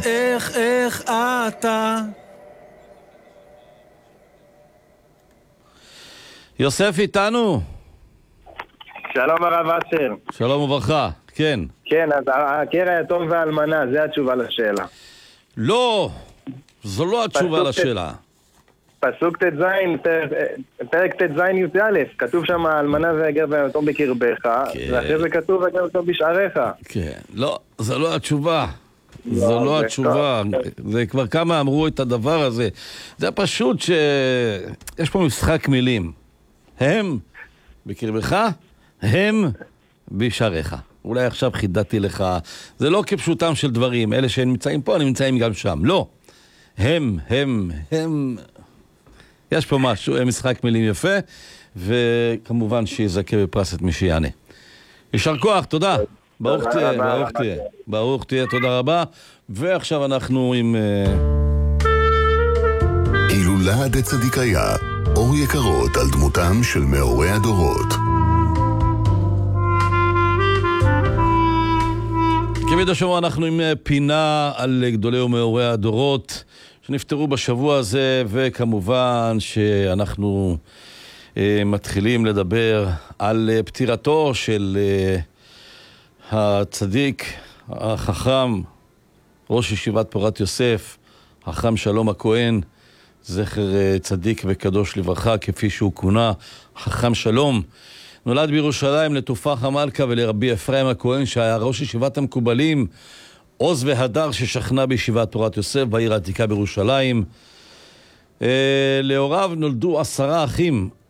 איך אתה? יוסף איתנו? שלום הרב אשר. שלום וברכה, כן. כן, אז הקרע היתום והאלמנה, זה התשובה לשאלה. לא, זו לא התשובה לשאלה. פסוק ט"ז, פרק ט"ז י"א, כתוב שם האלמנה והגר והיתום בקרבך, ואחרי זה כתוב והגר והיתום בשעריך. כן, לא, זו לא התשובה. זו לא התשובה. זה כבר כמה אמרו את הדבר הזה. זה פשוט שיש פה משחק מילים. הם בקרבך, הם בשעריך. אולי עכשיו חידדתי לך. זה לא כפשוטם של דברים. אלה שנמצאים פה, הם נמצאים גם שם. לא. הם. יש פה משהו, משחק מילים יפה, וכמובן שיזכה בפרס את מי שיענה. יישר כוח, תודה. ברוך תהיה, תודה רבה. ועכשיו אנחנו עם... הילולה דצדיקיה, אור יקרות על דמותם של מאורי הדורות. כמדי השבוע אנחנו עם פינה על גדולי ומאורי הדורות שנפטרו בשבוע הזה, וכמובן שאנחנו מתחילים לדבר על פטירתו של הצדיק, החכם, ראש ישיבת פורת יוסף, החכם שלום הכהן, זכר צדיק וקדוש לברכה, כפי שהוא כונה, חכם שלום. נולד בירושלים לתופח המלכה ולרבי אפרים הכהן, שהיה ראש ישיבת המקובלים, עוז והדר ששכנה בישיבת פורת יוסף בעיר העתיקה בירושלים. להוריו נולדו 10 אחים,